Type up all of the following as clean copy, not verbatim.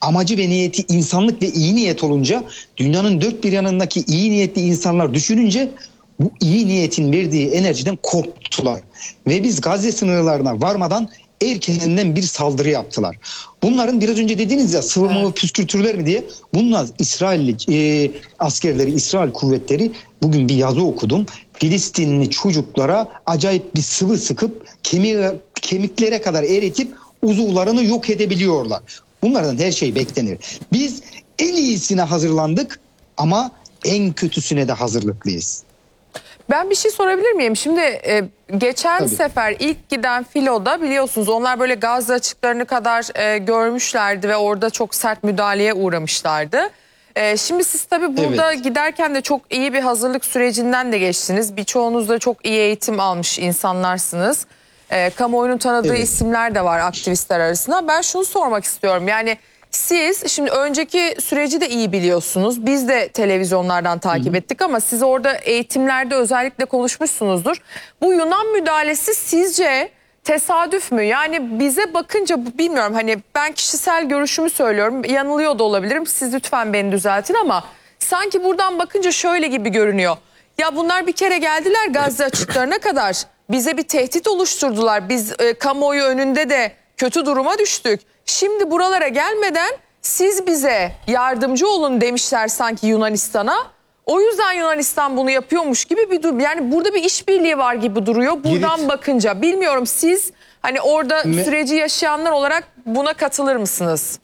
amacı ve niyeti insanlık ve iyi niyet olunca, dünyanın dört bir yanındaki iyi niyetli insanlar düşününce bu iyi niyetin verdiği enerjiden korktular. Ve biz Gazze sınırlarına varmadan erkenden bir saldırı yaptılar. Bunların biraz önce dediğiniz ya sıvırma ve püskürtürler mi diye, bunlar İsrailli askerleri, İsrail kuvvetleri, bugün bir yazı okudum. Filistinli çocuklara acayip bir sıvı sıkıp kemiklere kadar eritip uzuvlarını yok edebiliyorlar. Bunlardan her şey beklenir. Biz en iyisine hazırlandık ama en kötüsüne de hazırlıklıyız. Ben bir şey sorabilir miyim? Şimdi geçen Tabii. sefer ilk giden filoda biliyorsunuz onlar böyle Gazze açıklarını kadar görmüşlerdi ve orada çok sert müdahaleye uğramışlardı. Şimdi siz tabii burada giderken de çok iyi bir hazırlık sürecinden de geçtiniz. Birçoğunuz da çok iyi eğitim almış insanlarsınız. Kamuoyunun tanıdığı isimler de var aktivistler arasında. Ben şunu sormak istiyorum. Yani siz şimdi önceki süreci de iyi biliyorsunuz. Biz de televizyonlardan takip ettik ama siz orada eğitimlerde özellikle konuşmuşsunuzdur. Bu Yunan müdahalesi sizce tesadüf mü? Yani bize bakınca bilmiyorum, hani ben kişisel görüşümü söylüyorum. Yanılıyor da olabilirim. Siz lütfen beni düzeltin ama sanki buradan bakınca şöyle gibi görünüyor. Ya bunlar bir kere geldiler Gazze açıklarına kadar. Bize bir tehdit oluşturdular. Biz kamuoyu önünde de kötü duruma düştük. Şimdi buralara gelmeden siz bize yardımcı olun demişler sanki Yunanistan'a. O yüzden Yunanistan bunu yapıyormuş gibi bir durum. Yani burada bir işbirliği var gibi duruyor buradan bakınca. Bilmiyorum, siz hani orada süreci yaşayanlar olarak buna katılır mısınız?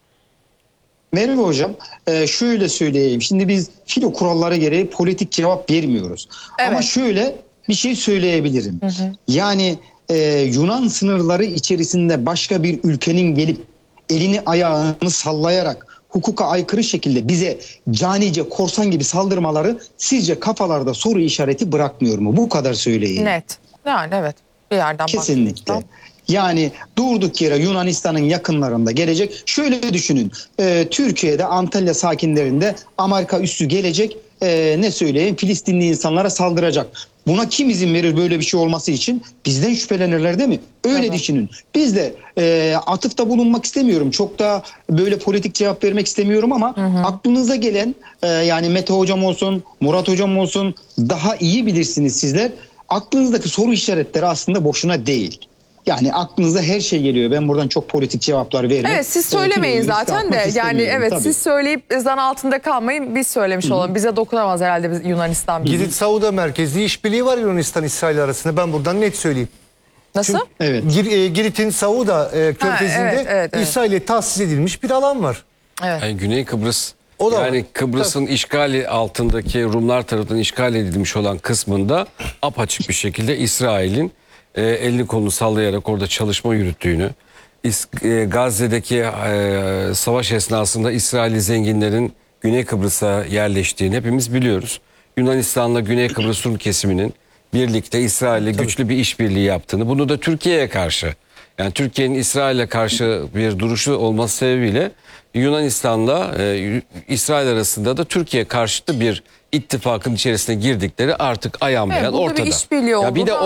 Merve Hocam, şöyle söyleyeyim. Şimdi biz filo kuralları gereği politik cevap vermiyoruz. Ama şöyle bir şey söyleyebilirim. Yani Yunan sınırları içerisinde başka bir ülkenin gelip elini ayağını sallayarak hukuka aykırı şekilde bize canice, korsan gibi saldırmaları sizce kafalarda soru işareti bırakmıyor mu? Bu kadar söyleyeyim. Net. Yani evet, bir yerden kesinlikle. baktığımızda. Yani durduk yere Yunanistan'ın yakınlarında gelecek. Şöyle düşünün. Türkiye'de Antalya sakinlerinde Amerika üssü gelecek. Ne söyleyeyim? Filistinli insanlara saldıracak. Buna kim izin verir böyle bir şey olması için? Bizden şüphelenirler değil mi? Öyle düşünün. Biz de atıfta bulunmak istemiyorum. Çok da böyle politik cevap vermek istemiyorum ama aklınıza gelen yani Mete Hocam olsun, Murat Hocam olsun, daha iyi bilirsiniz sizler. Aklınızdaki soru işaretleri aslında boşuna değil. Yani aklınıza her şey geliyor. Ben buradan çok politik cevaplar veririm. Evet, siz söylemeyin zaten de. Yani evet, siz söyleyip zan altında kalmayın. Biz söylemiş olalım. Bize dokunamaz herhalde Yunanistan. Girit Sauda merkezli işbirliği var Yunanistan-İsrail arasında. Ben buradan net söyleyeyim. Nasıl? Evet. Girit'in Sauda körfezinde İsrail'e tahsis edilmiş bir alan var. Evet. Yani Güney Kıbrıs, O da yani Kıbrıs'ın işgali altındaki Rumlar tarafından işgal edilmiş olan kısmında apaçık bir şekilde İsrail'in elini kolunu sallayarak orada çalışma yürüttüğünü, Gazze'deki savaş esnasında İsrailli zenginlerin Güney Kıbrıs'a yerleştiğini hepimiz biliyoruz. Yunanistan'la Güney Kıbrıs Rum kesiminin birlikte İsrail'le güçlü bir işbirliği yaptığını, bunu da Türkiye'ye karşı, yani Türkiye'nin İsrail'e karşı bir duruşu olması sebebiyle Yunanistan'la İsrail arasında da Türkiye karşıtı bir ittifakın içerisine girdikleri artık ayan beyan ortada. Ya bir de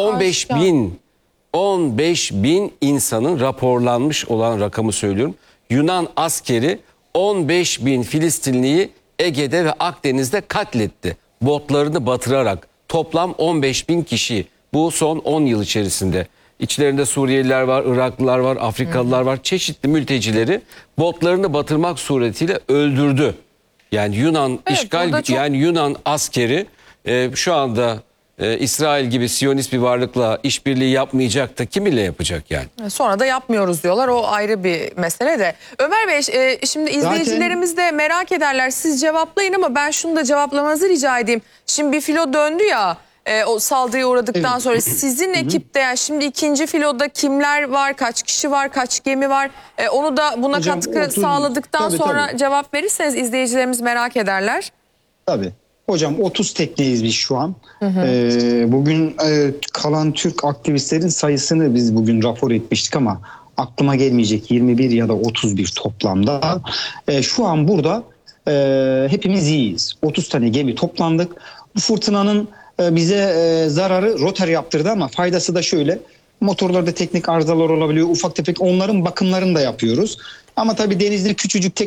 15 bin insanın raporlanmış olan rakamı söylüyorum. Yunan askeri 15 bin Filistinliyi Ege'de ve Akdeniz'de katletti. Botlarını batırarak toplam 15 bin kişi, bu son 10 yıl içerisinde. İçlerinde Suriyeliler var, Iraklılar var, Afrikalılar var. Çeşitli mültecileri botlarını batırmak suretiyle öldürdü. Yani Yunan yani Yunan askeri şu anda İsrail gibi Siyonist bir varlıkla işbirliği yapmayacak da kiminle yapacak yani? Sonra da yapmıyoruz diyorlar. O ayrı bir mesele de. Ömer Bey, şimdi izleyicilerimiz de merak ederler. Siz cevaplayın ama ben şunu da cevaplamanızı rica edeyim. Şimdi bir filo döndü ya. O saldırıya uğradıktan sonra sizin ekipte, yani şimdi ikinci filoda kimler var, kaç kişi var, kaç gemi var, onu da buna Hocam, katkı sağladıktan sonra cevap verirseniz izleyicilerimiz merak ederler. Tabii. Hocam 30 tekneyiz biz şu an. Bugün kalan Türk aktivistlerin sayısını biz bugün rapor etmiştik ama aklıma gelmeyecek 21 ya da 31 toplamda. Şu an burada hepimiz iyiyiz. 30 tane gemi toplandık. Bu fırtınanın bize zararı rotor yaptırdı ama faydası da şöyle. Motorlarda teknik arızalar olabiliyor, ufak tefek, onların bakımlarını da yapıyoruz. Ama tabii denizde küçücük